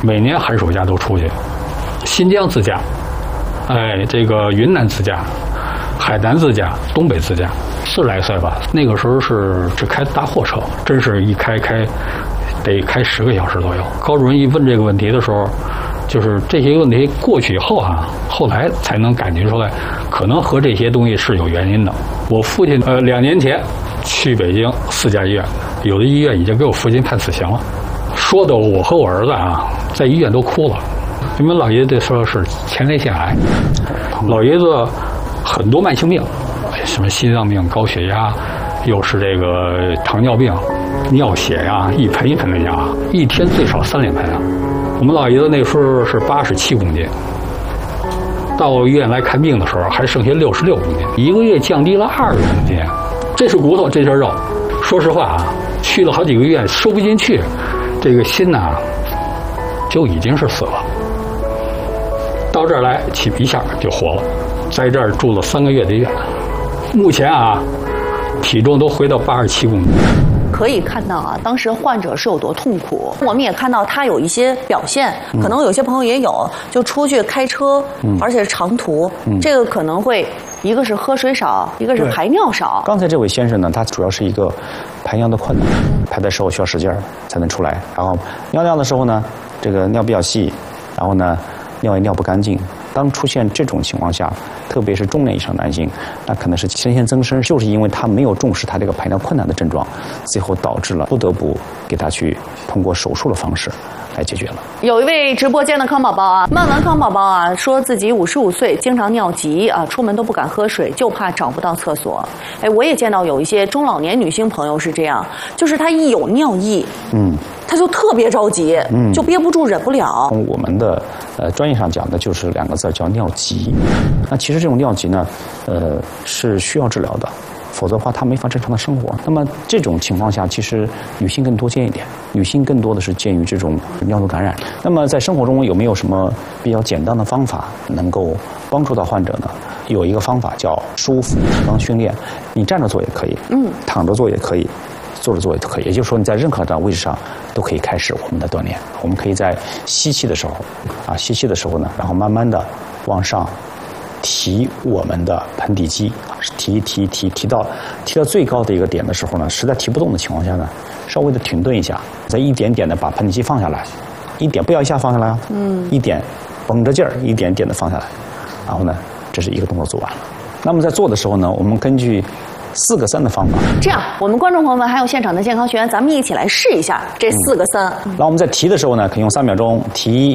每年寒暑假都出去，新疆自驾，这个云南自驾，海南自驾，东北自驾，40来岁吧。那个时候是开大货车，真是一开得开10个小时左右。高主任一问这个问题的时候，就是这些问题过去以后啊，后来才能感觉出来，可能和这些东西是有原因的。我父亲2年前去北京4家医院，有的医院已经给我父亲判死刑了，说的我和我儿子啊在医院都哭了。因为老爷子说是前列腺癌，老爷子很多慢性病，什么心脏病、高血压，又是这个糖尿病、尿血呀，一盆一盆的压，一天最少3脸盆啊。我们老爷子那时候是87公斤，到医院来看病的时候还剩下66公斤，1个月降低了20公斤。这是骨头，这是肉。说实话啊，去了好几个月收不进去，这个心呐就已经是死了。到这儿来一下就活了，在这儿住了3个月的院。目前啊，体重都回到87公斤。 可以看到啊，当时患者是有多痛苦。我们也看到他有一些表现，可能有些朋友也有，就出去开车，而且是长途，这个可能会一个是喝水少，一个是排尿少。 刚才这位先生呢，他主要是一个排尿的困难，排的时候需要使劲儿才能出来，然后尿的时候呢，这个尿比较细，然后呢尿也尿不干净。当出现这种情况下，特别是中年以上男性，那可能是前列腺增生，就是因为他没有重视他这个排尿困难的症状，最后导致了不得不给他去通过手术的方式来解决了。 有一位直播间的康宝宝啊，漫玩康宝宝啊，说自己55岁，经常尿急啊，出门都不敢喝水，就怕找不到厕所。我也见到有一些中老年女性朋友是这样，就是她一有尿意，她就特别着急，就憋不住，忍不了。 从我们的专业上讲的就是2个字，叫尿急。那其实这种尿急呢，是需要治疗的，否则的话他没法正常的生活。那么这种情况下，其实女性更多见一点，女性更多的是见于这种尿路感染。那么在生活中有没有什么比较简单的方法能够帮助到患者呢？有一个方法叫舒服提肛训练，你站着做也可以，躺着做也可以，坐着做也可以。也就是说你在任何的位置上都可以开始我们的锻炼。我们可以在吸气的时候吸气的时候呢，然后慢慢的往上提我们的盆底肌，提到最高的一个点的时候呢，实在提不动的情况下呢，稍微的停顿一下，再一点点的把盆底肌放下来，不要一下放下来啊，一点绷着劲儿，一点点的放下来，然后呢，这是一个动作做完了。那么在做的时候呢，我们根据4个3的方法。 这样，我们观众朋友们还有现场的健康学员，咱们一起来试一下这4个3。 那我们在提的时候呢，可以用3秒钟提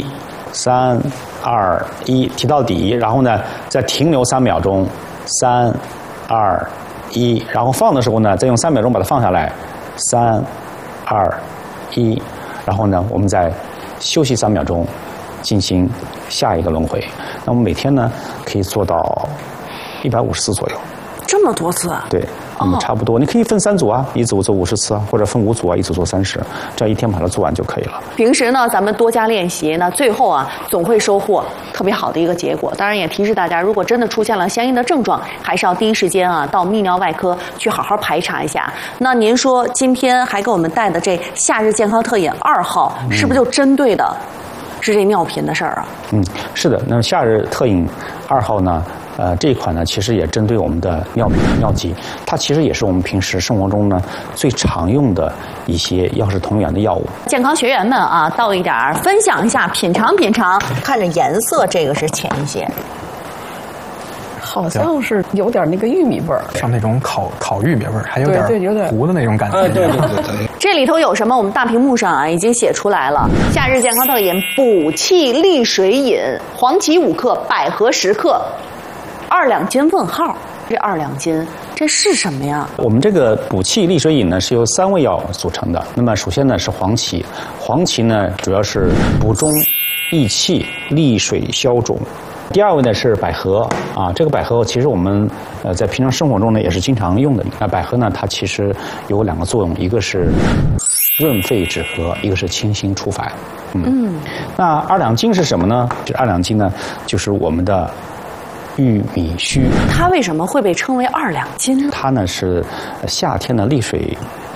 ，3、2、1，提到底，然后呢再停留3秒钟，3、2、1，然后放的时候呢，再用3秒钟把它放下来，3、2、1，然后呢我们再休息3秒钟，进行下一个轮回。那我们每天呢可以做到150次左右。 这么多次？ 对，差不多。你可以分3组啊，一组做50次啊，或者分5组啊，一组做30，这样一天把它做完就可以了。 平时呢，咱们多加练习，那最后啊，总会收获特别好的一个结果。当然也提示大家，如果真的出现了相应的症状，还是要第一时间啊到泌尿外科去好好排查一下。那您说今天还给我们带的这夏日健康特饮2号，是不是就针对的是这尿频的事儿啊？ 是的。那夏日特饮2号呢？这一款呢，其实也针对我们的尿频、尿急，它其实也是我们平时生活中呢最常用的一些药食同源的药物。 健康学员们啊，倒一点儿，分享一下，品尝品尝。看着颜色，这个是浅一些， 好像是有点那个玉米味儿， 像那种烤玉米味儿，还有点糊的那种感觉。 对。 这里头有什么？我们大屏幕上啊已经写出来了。夏日健康特饮：补气利水饮，黄芪5克，百合10克。2两金问号，这2两金这是什么呀？ 我们这个补气利水饮呢是由3味药组成的。那么首先呢是黄芪，黄芪呢主要是补中益气、利水消肿。第2位呢是百合啊，这个百合其实我们在平常生活中呢也是经常用的。那百合呢它其实有2个作用，一个是润肺止咳，一个是清心除烦。那2两金是什么呢？这2两金呢就是我们的玉米须。 它为什么会被称为2两金？ 它呢是夏天的利水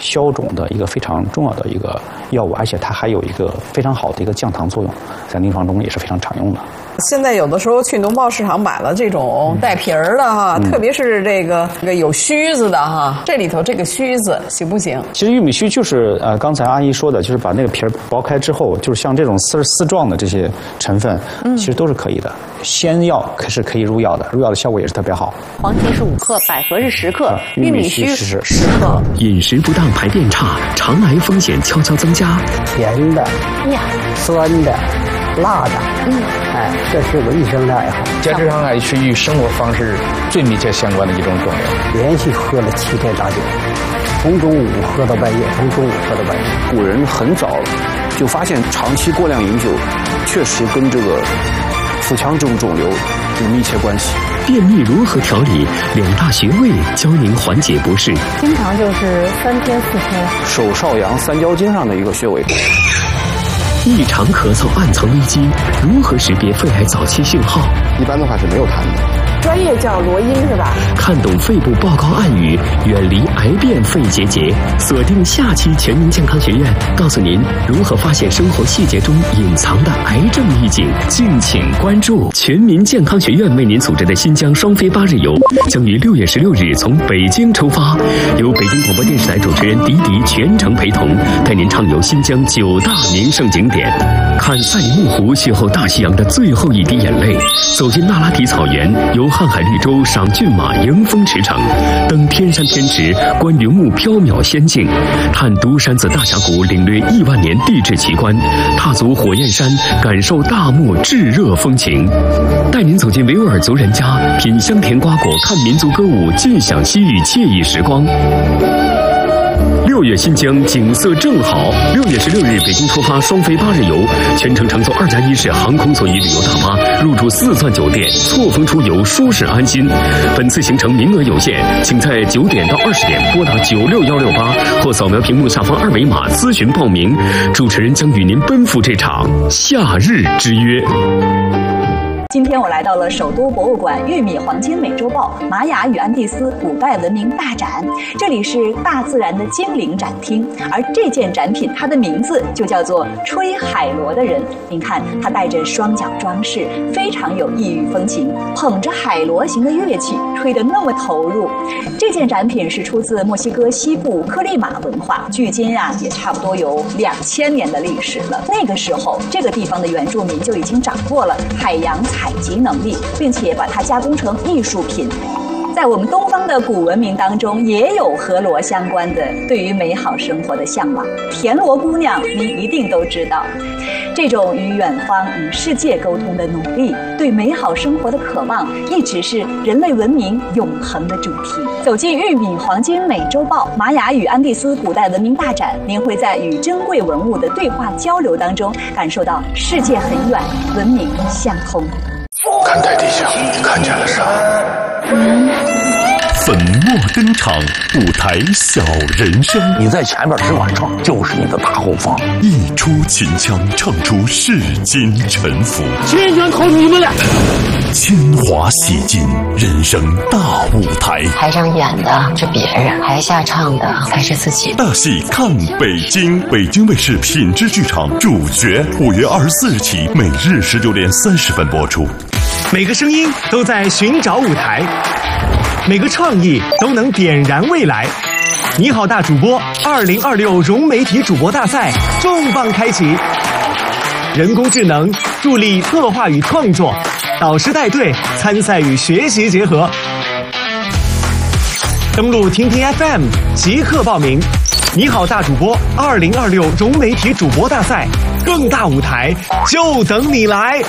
消肿的一个非常重要的一个药物，而且它还有一个非常好的一个降糖作用，在临床中也是非常常用的。 现在有的时候去农贸市场买了这种带皮儿的哈，特别是这个有须子的哈，这里头这个须子行不行？ 其实玉米须就是刚才阿姨说的，就是把那个皮儿剥开之后，就是像这种丝状的这些成分，其实都是可以的。鲜药是可以入药的，入药的效果也是特别好。 黄芪是5克，百合是10克，玉米须是10克。 饮食不当，排便差，肠癌风险悄悄增加。 甜的、酸的、辣的，这是我一生的爱好。 结直肠癌是与生活方式最密切相关的一种肿瘤。 连续喝了7天大酒，从中午喝到半夜，从中午喝到半夜。 古人很早就发现，长期过量饮酒确实跟这个腹腔这种肿瘤有密切关系。 便秘如何调理？2大穴位教您缓解不适。 经常就是3天4天。 手少阳三焦经上的一个穴位。 异常咳嗽暗藏危机，如何识别肺癌早期信号？ 一般的话是没有痰的。 专业叫罗音是吧？ 看懂肺部报告暗语，远离癌变肺结节。锁定下期全民健康学院，告诉您如何发现生活细节中隐藏的癌症预警。敬请关注全民健康学院为您组织的新疆双飞8日游，将于6月16日从北京出发，由北京广播电视台主持人迪迪全程陪同，带您畅游新疆9大名胜景点，看赛里木湖邂逅大西洋的最后一滴眼泪，走进那拉提草原，游瀚海绿洲赏骏马迎风驰骋，登天山天池观云雾缥缈仙境，探独山子大峡谷领略亿万年地质奇观，踏足火焰山感受大漠炙热风情，带您走进维吾尔族人家，品香甜瓜果，看民族歌舞，尽享西域惬意时光。6月新疆景色正好，6月16日北京出发双飞8日游，全程乘坐2+1式航空座椅旅游大巴，入住4钻酒店，错峰出游，舒适安心。本次行程名额有限，请在9点到20点拨打96168或扫描屏幕下方2维码咨询报名。主持人将与您奔赴这场夏日之约。 今天我来到了首都博物馆玉米黄金美洲豹玛雅与安第斯古代文明大展，这里是大自然的精灵展厅，而这件展品它的名字就叫做吹海螺的人。您看，它带着双脚装饰，非常有异域风情，捧着海螺形的乐器，吹得那么投入。这件展品是出自墨西哥西部科利马文化，距今也差不多有2000年的历史了。那个时候，这个地方的原住民就已经掌握了海洋采集能力，并且把它加工成艺术品。在我们东方的古文明当中，也有和螺相关的对于美好生活的向往。田螺姑娘，您一定都知道，这种与远方、与世界沟通的努力，对美好生活的渴望，一直是人类文明永恒的主题。走进玉米黄金美洲豹玛雅与安第斯古代文明大展，您会在与珍贵文物的对话交流当中，感受到世界很远，文明相通。 看台底下，你看见了啥？ 粉墨登场，舞台小人生。 你在前面只管唱，就是你的大后方。 一出秦腔，唱出世间沉浮。 今天投你们俩。 铅华洗尽，人生大舞台。 台上演的是别人，台下唱的才是自己。 大戏看北京，北京卫视品质剧场主角，5月24日起，每日19点30分播出。 每个声音都在寻找舞台，每个创意都能点燃未来。你好，大主播2026融媒体主播大赛重磅开启，人工智能助力策划与创作，导师带队，参赛与学习结合。登录听听 FM 即刻报名。你好，大主播2026融媒体主播大赛，更大舞台就等你来。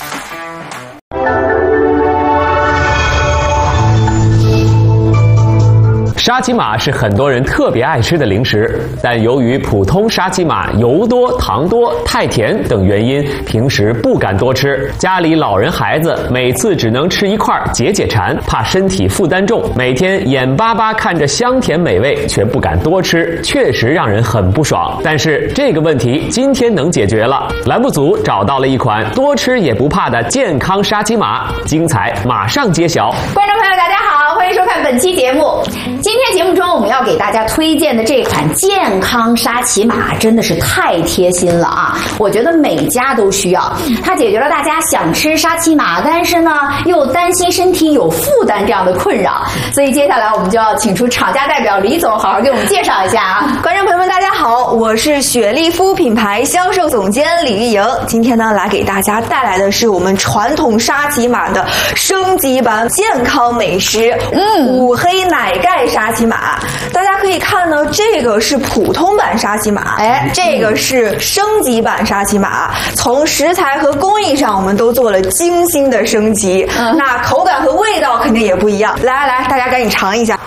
沙琪玛是很多人特别爱吃的零食，但由于普通沙琪玛油多、糖多、太甜等原因，平时不敢多吃。家里老人孩子每次只能吃一块解解馋，怕身体负担重，每天眼巴巴看着香甜美味，却不敢多吃，确实让人很不爽。但是这个问题今天能解决了，栏目组找到了一款多吃也不怕的健康沙琪玛，精彩马上揭晓。 观众朋友大家好，欢迎迎收看本期节目。今天节目中我们要给大家推荐的这款健康沙琪玛真的是太贴心了啊！我觉得每家都需要，它解决了大家想吃沙琪玛，但是呢又担心身体有负担这样的困扰。所以接下来我们就要请出厂家代表李总，好好给我们介绍一下啊！ 观众朋友们，大家好，我是雪莉肤品牌销售总监李玉莹。今天呢，来给大家带来的是我们传统沙琪玛的升级版健康美食五黑奶盖沙琪玛。大家可以看呢，这个是普通版沙琪玛，这个是升级版沙琪玛。从食材和工艺上，我们都做了精心的升级。那口感和味道肯定也不一样。来，大家赶紧尝一下。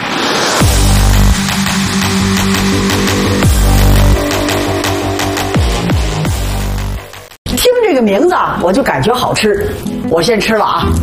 听这个名字啊，我就感觉好吃。我先吃了啊，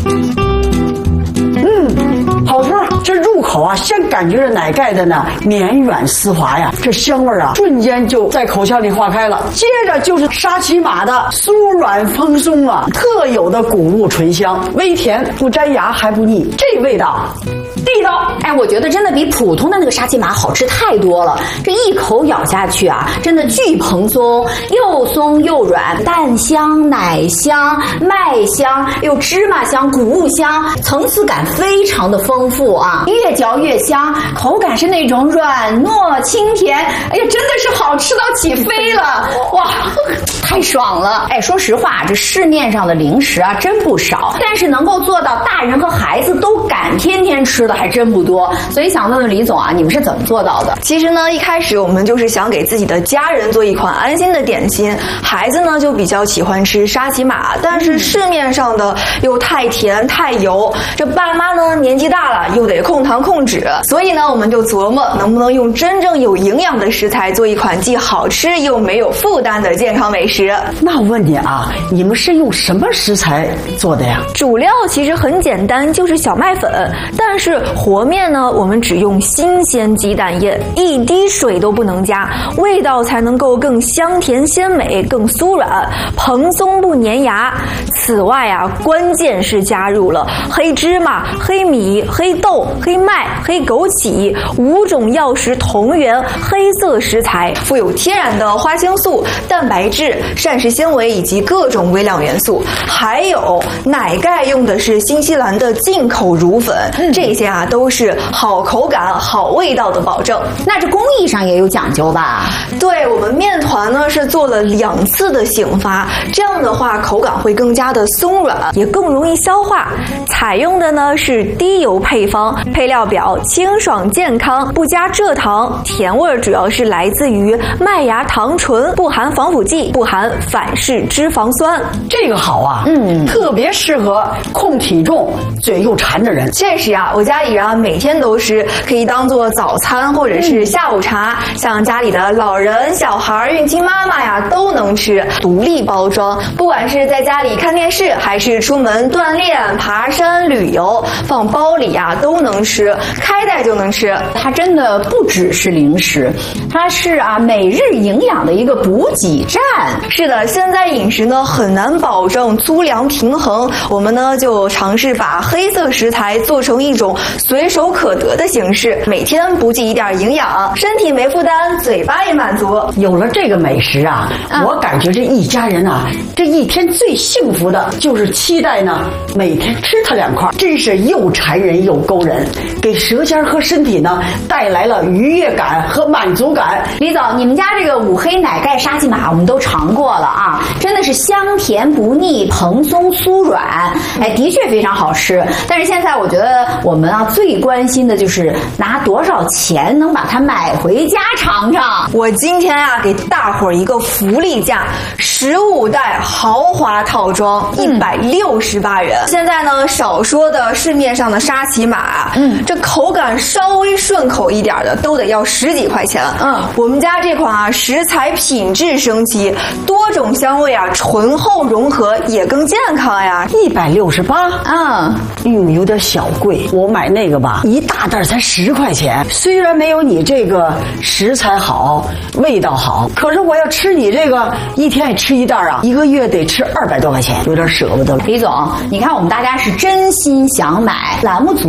好吃。这入口啊，先感觉着奶盖的呢绵软丝滑呀，这香味啊，瞬间就在口腔里化开了。接着就是沙琪玛的酥软蓬松啊，特有的谷物醇香，微甜不粘牙还不腻，这味道地道。 我觉得真的比普通的那个沙琪玛好吃太多了。这一口咬下去啊，真的巨蓬松，又松又软，蛋香、奶香、麦香，又芝麻香、谷物香，层次感非常的丰富啊，越嚼越香，口感是那种软糯清甜，哎呀，真的是好吃到起飞了，哇，太爽了！说实话，这市面上的零食啊真不少，但是能够做到大人和孩子都敢天天吃的还真不多。所以想问问李总啊，你们是怎么做到的？ 其实呢，一开始我们就是想给自己的家人做一款安心的点心。孩子呢就比较喜欢吃沙琪玛，但是市面上的又太甜太油，这爸妈呢年纪大了又得控糖控脂，所以呢我们就琢磨能不能用真正有营养的食材做一款既好吃又没有负担的健康美食。 那我问你啊，你们是用什么食材做的呀？ 主料其实很简单，就是小麦粉，但是和面呢我们只用新鲜鸡蛋液，一滴水都不能加，味道才能够更香甜鲜美，更酥软蓬松不粘牙。此外啊，关键是加入了黑芝麻、黑米、黑豆、黑麦、黑枸杞5种药食同源黑色食材，富有天然的花青素、蛋白质、膳食纤维以及各种微量元素。还有奶盖用的是新西兰的进口乳粉，这些啊都是好口感好味道的保证。 那这工艺上也有讲究吧？ 对，我们面团呢是做了2次的醒发，这样的话口感会更加的松软，也更容易消化。采用的呢是低油配方，配料表清爽健康，不加蔗糖，甜味主要是来自于麦芽糖醇，不含防腐剂，不含反式脂肪酸。 这个好啊，特别适合控体重、嘴又馋的人。 确实啊，我家里人啊每天都吃，可以当做早餐或者是下午茶，像家里的老人、小孩、孕期妈妈呀都能吃。独立包装，不管是在家里看电视，还是出门锻炼、爬山、旅游，放包里啊都能吃，开袋就能吃。 它真的不只是零食，它是啊每日营养的一个补给站。 是的，现在饮食呢很难保证粗粮平衡，我们呢就尝试把黑色食材做成一种随手可得的形式，每天补给一点营养，身体没负担，嘴巴也满足。 有了这个美食啊，我感觉这一家人啊，这一天最幸福的就是期待呢每天吃它2块，真是又馋人又勾人，给舌尖和身体呢带来了愉悦感和满足感。 李总，你们家这个五黑奶盖沙琪玛我们都尝过了啊，真的是香甜不腻，蓬松酥软，的确非常好吃。但是现在我觉得我们啊最关心的就是拿多少钱能把它买回家尝尝。 我今天啊给大伙儿一个福利价，15袋豪华套装168元。现在呢少说的市面上的沙琪玛，这口感稍微顺口一点的都得要10几块钱。我们家这款啊食材品质升级，多种香味啊醇厚融合，也更健康呀。 168，有点小贵。我买那个吧，一大袋才10块钱。虽然没有你这个食材好，味道好，可是我要吃你这个一天也吃1袋啊，1个月得吃200多块钱，有点舍不得。 李总，你看我们大家是真心想买，栏目组啊可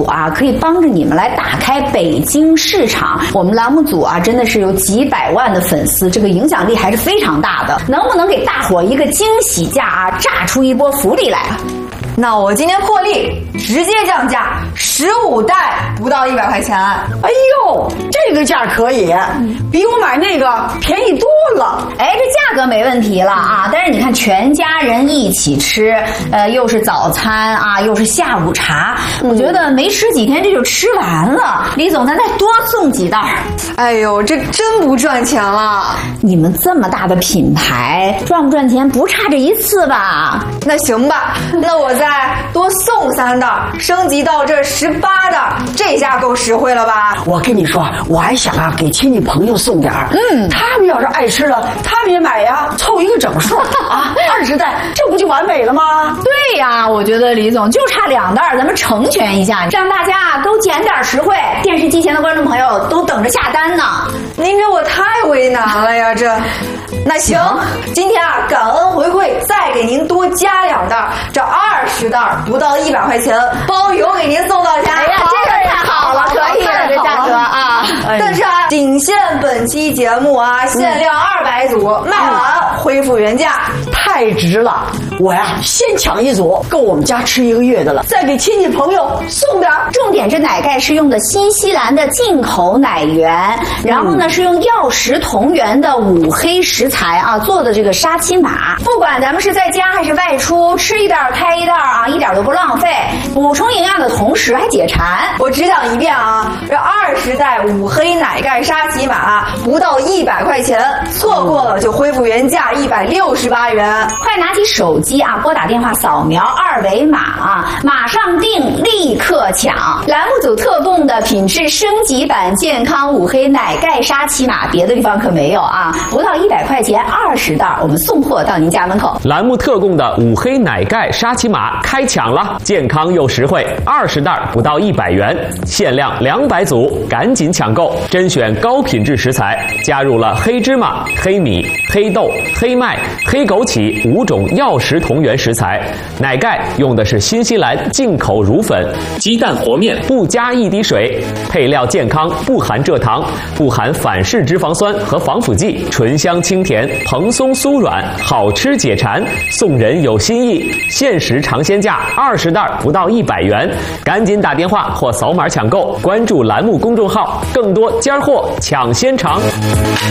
可以帮着你们来打开北京市场。我们栏目组啊，真的是有几百万的粉丝，这个影响力还是非常大的。能不能给大伙一个惊喜价啊，炸出一波福利来？ 那我今天破例，直接降价，15袋不到100块钱。 哎呦，这个价可以，比我买那个便宜多了。 哎，这价格没问题了啊！但是你看，全家人一起吃，又是早餐啊，又是下午茶，我觉得没吃几天这就吃完了。李总，咱再多送几袋。 哎呦，这真不赚钱了！ 你们这么大的品牌，赚不赚钱不差这一次吧？ 那行吧，那我再多送3袋，升级到这18袋，这下够实惠了吧？ 我跟你说，我还想啊，给亲戚朋友送点儿。他们要是爱吃了，他们也买呀，凑一个整数啊，20袋，这不就完美了吗？ 对呀，我觉得李总就差2袋，咱们成全一下，让大家都捡点实惠。电视机前的观众朋友都等着下单呢。 您这我太为难了呀，这。那行，今天啊，感恩回馈，再给您多加2袋，这20袋不到100块钱，包邮给您送到家。 哎呀，这个太好了，可以了，这价格啊！ 但是啊，仅限本期节目啊，限量200组，卖完恢复原价， 太值了！我呀，先抢1组，够我们家吃1个月的了，再给亲戚朋友送点。 重点，这奶盖是用的新西兰的进口奶源，然后呢是用药食同源的5黑食材啊做的这个沙琪玛。不管咱们是在家还是外出，吃1袋开1袋啊，一点都不浪费，补充营养的同时还解馋。 我只讲一遍啊，这20袋5黑奶盖沙琪玛不到100块钱，错过了就恢复原价168元。 快拿起手机啊，拨打电话扫描2维码啊，马上订，立刻抢！栏目组特供的品质升级版健康5黑奶盖沙琪玛，别的地方可没有啊，不到100块钱20袋，我们送货到您家门口。 栏目特供的5黑奶盖沙琪玛开抢了，健康又实惠，20袋不到100元，限量200组，赶紧抢购！甄选高品质食材，加入了黑芝麻、黑米、黑豆、黑麦、黑枸杞5种药食同源食材。奶盖用的是新西兰进口乳粉，鸡蛋和面不加1滴水，配料健康，不含蔗糖，不含反式脂肪酸和防腐剂，醇香清甜，蓬松酥软，好吃解馋。送人有新意，限时尝鲜价20袋不到100元，赶紧打电话或扫码抢购，关注栏目公众号，更多尖货抢先尝。